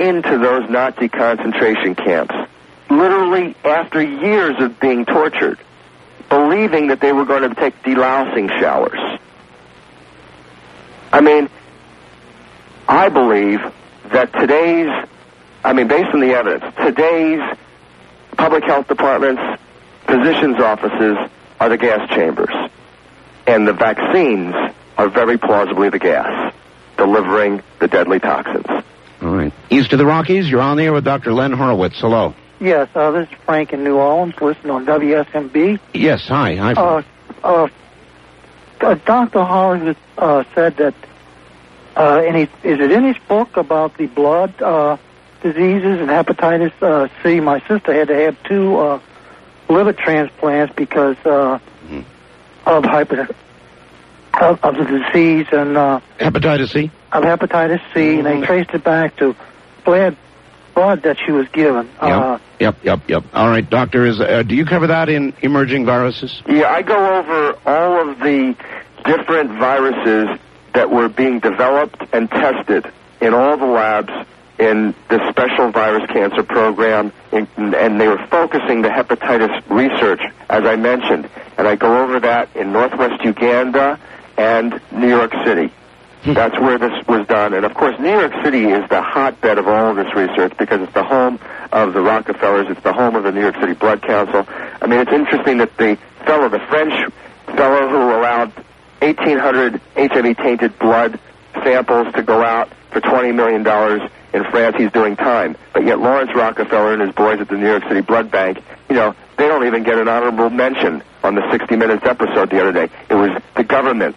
into those Nazi concentration camps, literally after years of being tortured, believing that they were going to take delousing showers. I mean, I believe that based on the evidence, today's public health departments, physicians' offices are the gas chambers. And the vaccines are very plausibly the gas, delivering the deadly toxins. All right. East of the Rockies, you're on the air with Dr. Len Horowitz. Hello. Yes, this is Frank in New Orleans, listening on WSMB. Yes, hi. Hi, Frank. Dr. Horowitz said that, is it in his book about the blood diseases and hepatitis C? My sister had to have 2 liver transplants because of the disease and hepatitis C. Of hepatitis C, and they traced it back to blood that she was given. Yep. All right, doctor, do you cover that in emerging viruses? Yeah, I go over all of the different viruses that were being developed and tested in all the labs in the special virus cancer program, and they were focusing the hepatitis research, as I mentioned. And I go over that in northwest Uganda and New York City. That's where this was done. And, of course, New York City is the hotbed of all of this research because it's the home of the Rockefellers. It's the home of the New York City Blood Council. I mean, it's interesting that the French fellow who allowed 1,800 HIV-tainted blood samples to go out for $20 million in France, he's doing time. But yet Lawrence Rockefeller and his boys at the New York City Blood Bank, they don't even get an honorable mention on the 60 Minutes episode the other day. It was the government,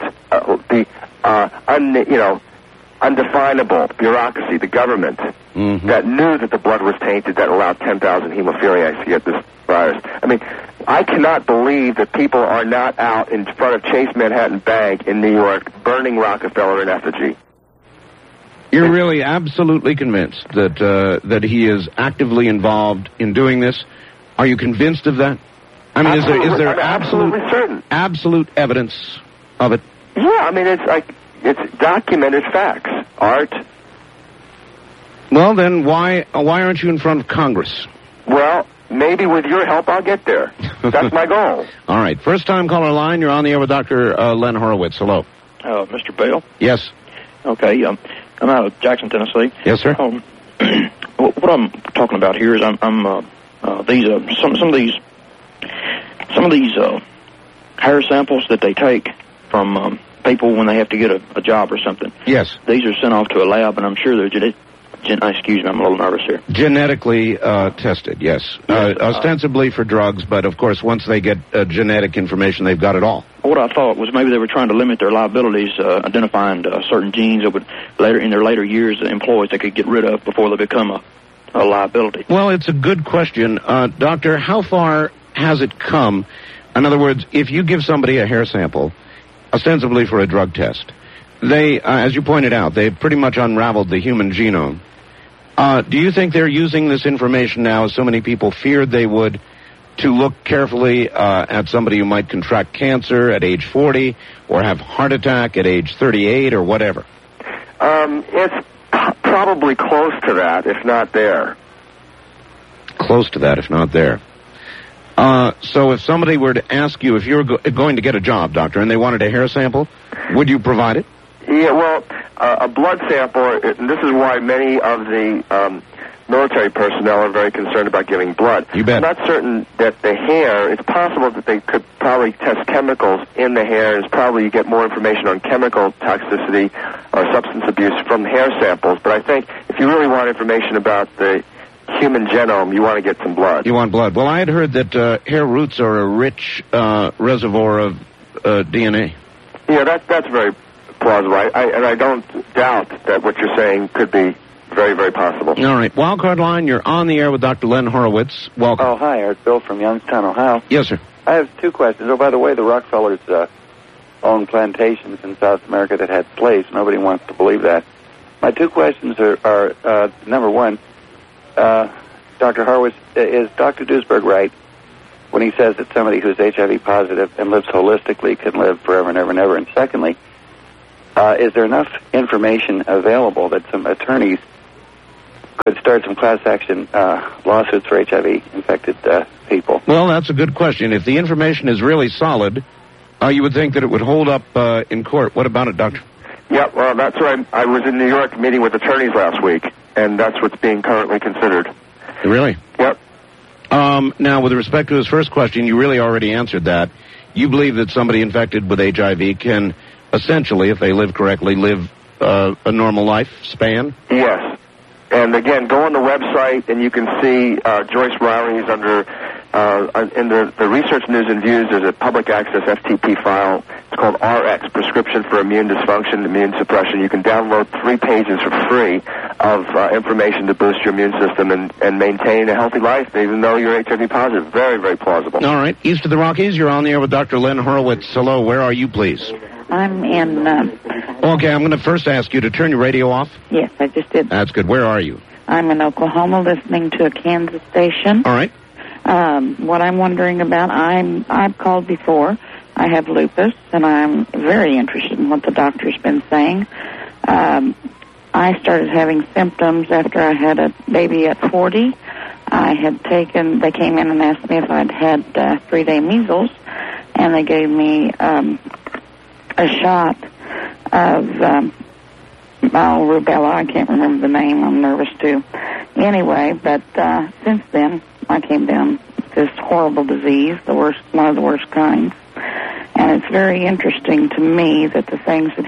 undefinable bureaucracy, the government, that knew that the blood was tainted, that allowed 10,000 hemophiliacs to get this virus. I mean, I cannot believe that people are not out in front of Chase Manhattan Bank in New York burning Rockefeller in effigy. You're really absolutely convinced that he is actively involved in doing this? Are you convinced of that? I mean, is there absolutely certain absolute evidence of it? Yeah, I mean, it's documented facts, Art. Well, then why aren't you in front of Congress? Well, maybe with your help I'll get there. That's my goal. All right. First time caller line, you're on the air with Dr. Len Horowitz. Hello. Mr. Bale? Yes. Okay, I'm out of Jackson, Tennessee. Yes, sir. What I'm talking about here is some of these hair samples that they take from people when they have to get a job or something. Yes. These are sent off to a lab, and I'm sure they're excuse me, I'm a little nervous here. Genetically tested, yes. Ostensibly for drugs, but of course once they get genetic information, they've got it all. What I thought was maybe they were trying to limit their liabilities, identifying certain genes that would in their later years, employees they could get rid of before they become a liability. Well, it's a good question. Doctor, how far has it come? In other words, if you give somebody a hair sample, ostensibly for a drug test, they, as you pointed out, they've pretty much unraveled the human genome. Do you think they're using this information now, as so many people feared they would, to look carefully at somebody who might contract cancer at age 40 or have heart attack at age 38 or whatever? It's probably close to that, if not there. Close to that, if not there. So if somebody were to ask you if you were going to get a job, doctor, and they wanted a hair sample, would you provide it? Yeah, well, a blood sample, and this is why many of the military personnel are very concerned about giving blood. You bet. I'm not certain that the hair, it's possible that they could probably test chemicals in the hair, and probably you get more information on chemical toxicity or substance abuse from hair samples, but I think if you really want information about the human genome, you want to get some blood. You want blood. Well, I had heard that hair roots are a rich reservoir of DNA. Yeah, that's very plausible. And I don't doubt that what you're saying could be very, very possible. All right. Wildcard line, you're on the air with Dr. Len Horowitz. Welcome. Oh, hi, Art. Bill from Youngstown, Ohio. Yes, sir. I have 2 questions. Oh, by the way, the Rockefellers owned plantations in South America that had slaves. Nobody wants to believe that. My 2 questions are number one, Dr. Horowitz, is Dr. Duesberg right when he says that somebody who's HIV positive and lives holistically can live forever and ever and ever? And secondly, is there enough information available that some attorneys could start some class action lawsuits for HIV-infected people? Well, that's a good question. If the information is really solid, you would think that it would hold up in court. What about it, Doctor? Yeah, well, that's right. I was in New York meeting with attorneys last week, and that's what's being currently considered. Really? Yep. Now, with respect to his first question, you really already answered that. You believe that somebody infected with HIV can essentially, if they live correctly, live a normal lifespan? Yes. And again, go on the website and you can see Joyce Riley's under in the Research News and Views. There's a public access FTP file. It's called RX, Prescription for Immune Dysfunction, Immune Suppression. You can download 3 pages for free of information to boost your immune system and maintain a healthy life, even though you're HIV positive. Very, very plausible. All right. East of the Rockies, you're on the air with Dr. Len Horowitz. Hello. Where are you, please? I'm in... Okay, I'm going to first ask you to turn your radio off. Yes, I just did. That's good. Where are you? I'm in Oklahoma listening to a Kansas station. All right. What I'm wondering about, I've called before. I have lupus, and I'm very interested in what the doctor's been saying. I started having symptoms after I had a baby at 40. They came in and asked me if I'd had 3-day measles, and they gave me a shot of rubella. I can't remember the name. I'm nervous too. Anyway, but since then, I came down with this horrible disease, one of the worst kinds. And it's very interesting to me that the things that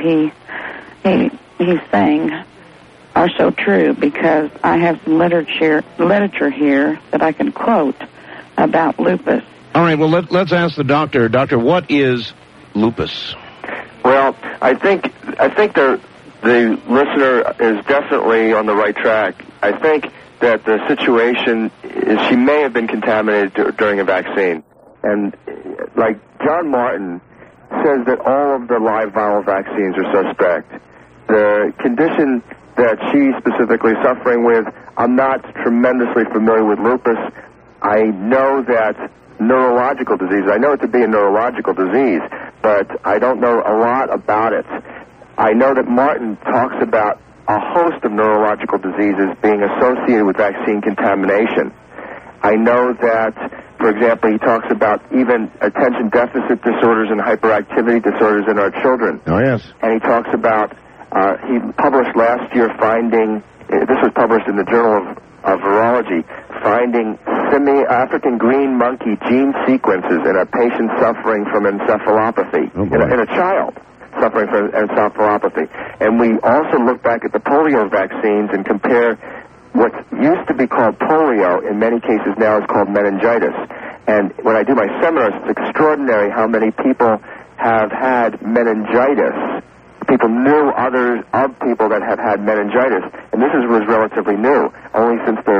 he's saying are so true, because I have some literature here that I can quote about lupus. All right, well, let's ask the doctor. Doctor, what is lupus? Well, I think the listener is definitely on the right track. I think that the situation is she may have been contaminated during a vaccine. And like John Martin says that all of the live viral vaccines are suspect. The condition that she's specifically suffering with, I'm not tremendously familiar with lupus. I know that neurological disease, I know it to be a neurological disease, but I don't know a lot about it. I know that Martin talks about a host of neurological diseases being associated with vaccine contamination. I know that, for example, he talks about even attention deficit disorders and hyperactivity disorders in our children. Oh, yes. And he talks about, he published last year finding, this was published in the Journal of Virology, finding African green monkey gene sequences in a patient suffering from encephalopathy, in a child suffering from encephalopathy. And we also look back at the polio vaccines and compare what used to be called polio, in many cases now is called meningitis. And when I do my seminars, it's extraordinary how many people have had meningitis. People knew others of people that have had meningitis, and this was relatively new, only since the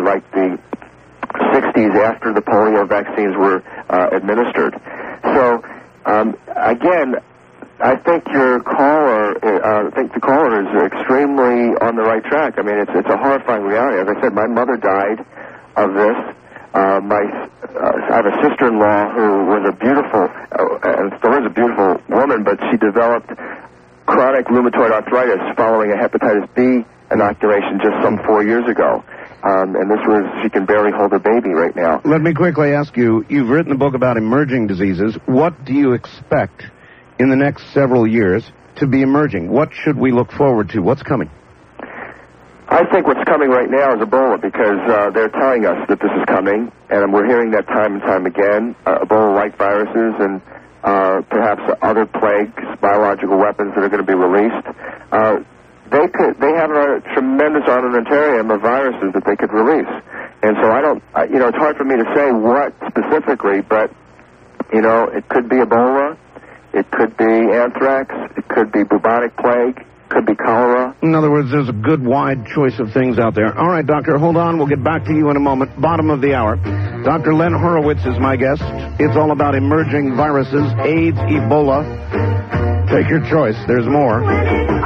60s after the polio vaccines were administered. So, again, I think the caller is extremely on the right track. I mean, it's a horrifying reality. As I said, my mother died of this. I have a sister-in-law who was a beautiful, and still is a beautiful woman, but she developed chronic rheumatoid arthritis following a hepatitis B inoculation just some 4 years ago. And she can barely hold a baby right now. Let me quickly ask you, you've written a book about emerging diseases. What do you expect in the next several years to be emerging? What should we look forward to? What's coming? I think what's coming right now is Ebola, because they're telling us that this is coming, and we're hearing that time and time again. Ebola-like viruses and perhaps other plagues, biological weapons that are going to be released. They have a tremendous armamentarium of viruses that they could release. And so it's hard for me to say what specifically, but, it could be Ebola, it could be anthrax, it could be bubonic plague, could be cholera. In other words, there's a good wide choice of things out there. All right, Doctor, hold on. We'll get back to you in a moment. Bottom of the hour. Dr. Len Horowitz is my guest. It's all about emerging viruses, AIDS, Ebola. Take your choice. There's more.